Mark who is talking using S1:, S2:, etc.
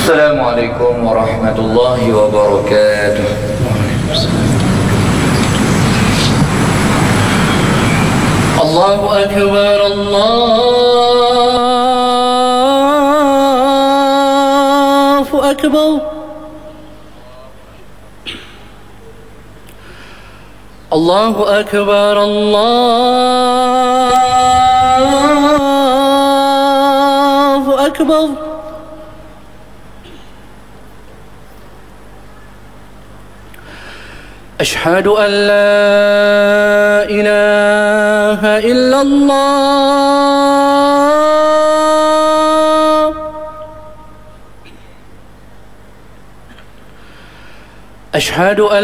S1: Assalamualaikum warahmatullahi wabarakatuh. Allahu Akbar, Allahu Akbar. Allahu Akbar, Allahu Akbar. أشهد أن لا إله إلا الله. أشهد أن